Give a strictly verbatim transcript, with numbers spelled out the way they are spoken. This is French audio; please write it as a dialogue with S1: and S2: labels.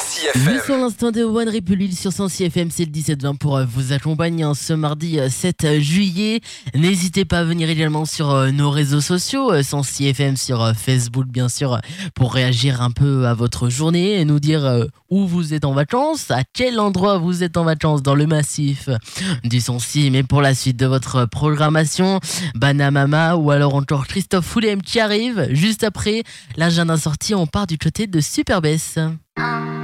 S1: Sancy F M.
S2: Juste sur l'instant de One Republic sur Sancy F M, c'est le dix-sept vingt pour vous accompagner ce mardi sept juillet. N'hésitez pas à venir également sur nos réseaux sociaux, Sancy F M sur Facebook bien sûr, pour réagir un peu à votre journée et nous dire où vous êtes en vacances, à quel endroit vous êtes en vacances dans le massif du Sancy. Mais pour la suite de votre programmation, Banamama ou alors encore Christophe Foulem qui arrive juste après l'agenda sorti. On part du côté de Super Bess.